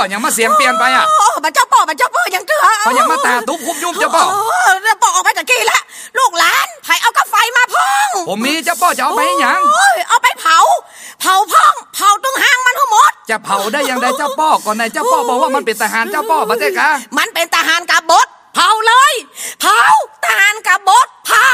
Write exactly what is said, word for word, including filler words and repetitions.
อย่างมาเสียงเปลี่ยนไปอ่ะบัดเจ้าป่อบัดเจ้าป่อยังเกลือเขายังมาตาทุบคุบยุ่มเจ้าป่อแล้วป่อออกไปตะกี้ละลูกหลานไผเอากาไฟมาพ้องผมมีเจ้าป่อจะเอาไปยังเอาไปเผาเผาพ้องเผาตึงหางมันทั้งหมดจะเผาได้ยังไงเจ้าป่อก่อนไหนเจ้าป่อบอกว่ามันเป็นทหารเจ้าป่อมาเจ้กะมันเป็นทหารกบฏเผาเลยเผาทหารกบฏ